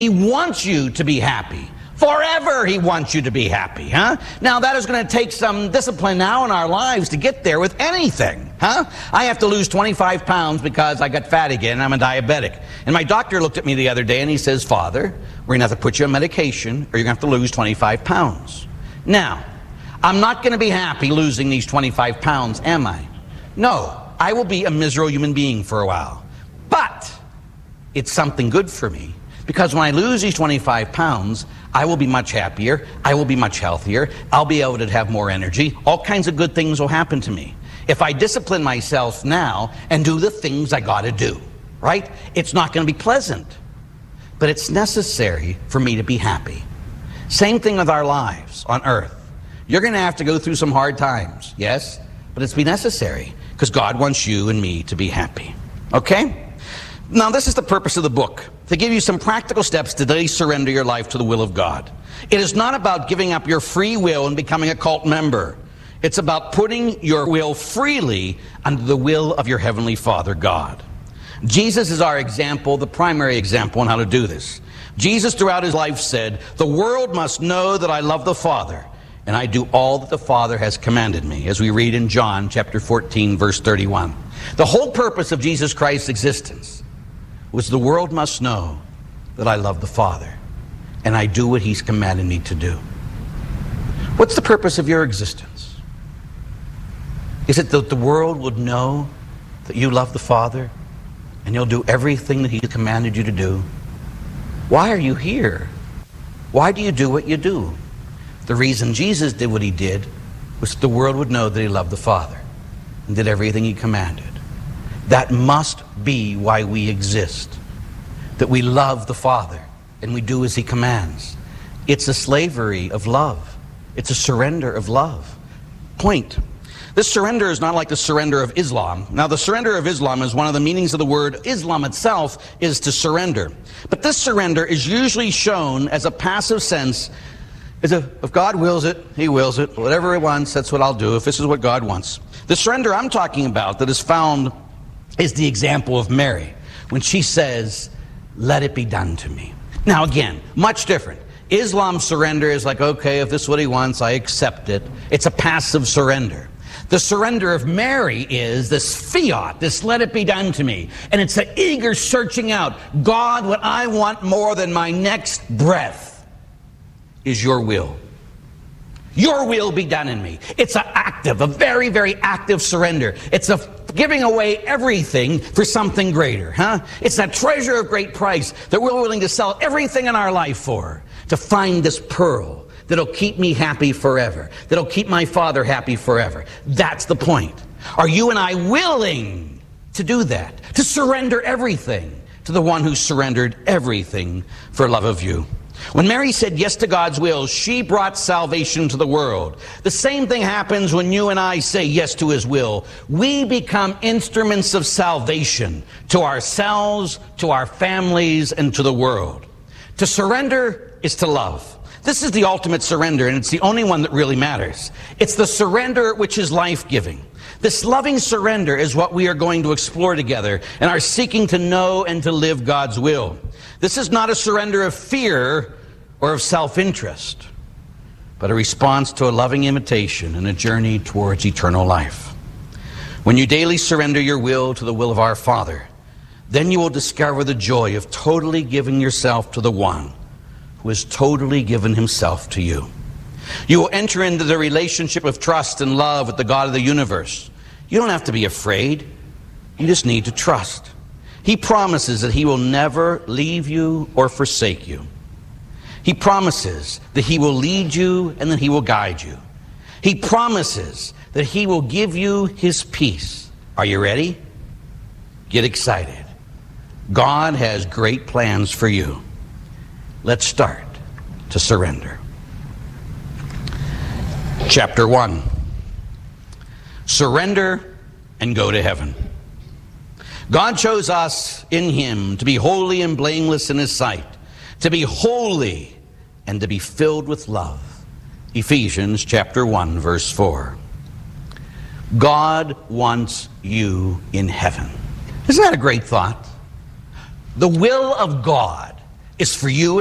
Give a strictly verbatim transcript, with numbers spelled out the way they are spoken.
He wants you to be happy. Forever he wants you to be happy, huh? Now that is going to take some discipline now in our lives to get there with anything, huh? I have to lose twenty-five pounds because I got fat again and I'm a diabetic. And my doctor looked at me the other day and he says, Father, we're going to have to put you on medication or you're going to have to lose twenty-five pounds. Now, I'm not going to be happy losing these twenty-five pounds, am I? No, I will be a miserable human being for a while. But it's something good for me. Because when I lose these twenty-five pounds, I will be much happier, I will be much healthier, I'll be able to have more energy, all kinds of good things will happen to me. If I discipline myself now and do the things I gotta do, right? It's not gonna be pleasant, but it's necessary for me to be happy. Same thing with our lives on earth. You're gonna have to go through some hard times, yes? But it's be necessary, because God wants you and me to be happy, okay? Now, this is the purpose of the book, to give you some practical steps to daily surrender your life to the will of God. It is not about giving up your free will and becoming a cult member. It's about putting your will freely under the will of your Heavenly Father, God. Jesus is our example, the primary example on how to do this. Jesus, throughout his life, said, the world must know that I love the Father, and I do all that the Father has commanded me, as we read in John chapter fourteen, verse thirty-one. The whole purpose of Jesus Christ's existence was the world must know that I love the Father and I do what he's commanded me to do. What's the purpose of your existence? Is it that the world would know that you love the Father and you'll do everything that he commanded you to do? Why are you here? Why do you do what you do? The reason Jesus did what he did was that the world would know that he loved the Father and did everything he commanded. That must be why we exist. That we love the Father and we do as he commands. It's a slavery of love. It's a surrender of love. Point. This surrender is not like the surrender of Islam. Now, the surrender of Islam is one of the meanings of the word. Islam itself is to surrender. But this surrender is usually shown as a passive sense. As a, if God wills it, he wills it. Whatever he wants, that's what I'll do, if this is what God wants. The surrender I'm talking about that is found is the example of Mary, when she says, let it be done to me. Now again, much different. Islam's surrender is like, okay, if this is what he wants, I accept it. It's a passive surrender. The surrender of Mary is this fiat, this let it be done to me. And it's an eager searching out. God, what I want more than my next breath is your will. Your will be done in me. It's an active, a very, very active surrender. It's a giving away everything for something greater, huh? It's that treasure of great price that we're willing to sell everything in our life for, to find this pearl that'll keep me happy forever, that'll keep my Father happy forever. That's the point. Are you and I willing to do that? To surrender everything to the one who surrendered everything for love of you? When Mary said yes to God's will, she brought salvation to the world. The same thing happens when you and I say yes to his will. We become instruments of salvation to ourselves, to our families, and to the world. To surrender is to love. This is the ultimate surrender, and it's the only one that really matters. It's the surrender which is life-giving. This loving surrender is what we are going to explore together and are seeking to know and to live God's will. This is not a surrender of fear or of self-interest, but a response to a loving invitation and a journey towards eternal life. When you daily surrender your will to the will of our Father, then you will discover the joy of totally giving yourself to the one who has totally given himself to you. You will enter into the relationship of trust and love with the God of the universe. You don't have to be afraid. You just need to trust. He promises that he will never leave you or forsake you. He promises that he will lead you and that he will guide you. He promises that he will give you his peace. Are you ready? Get excited. God has great plans for you. Let's start to surrender. Chapter one. Surrender and go to heaven. God chose us in him to be holy and blameless in his sight, to be holy and to be filled with love. Ephesians chapter one, verse four. God wants you in heaven. Isn't that a great thought? The will of God is for you